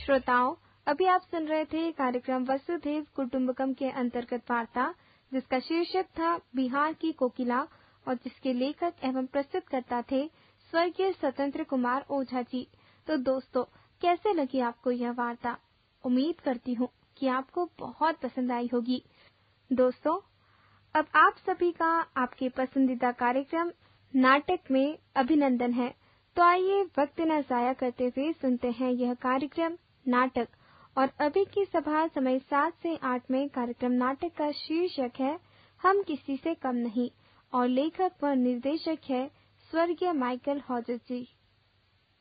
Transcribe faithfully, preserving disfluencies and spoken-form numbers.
श्रोताओं, अभी आप सुन रहे थे कार्यक्रम वसुधैव कुटुंबकम के अंतर्गत वार्ता, जिसका शीर्षक था बिहार की कोकिला और जिसके लेखक एवं प्रस्तुतकर्ता थे स्वर्गीय स्वतंत्र कुमार ओझा जी। तो दोस्तों, कैसे लगी आपको यह वार्ता? उम्मीद करती हूँ कि आपको बहुत पसंद आई होगी। दोस्तों, अब आप सभी का आपके पसंदीदा कार्यक्रम नाटक में अभिनंदन है। तो आइए वक्त न जाया करते हुए सुनते हैं यह कार्यक्रम नाटक। और अभी की सभा समय सात से आठ में कार्यक्रम नाटक का शीर्षक है हम किसी से कम नहीं और लेखक व निर्देशक है स्वर्गीय माइकल हॉजर जी।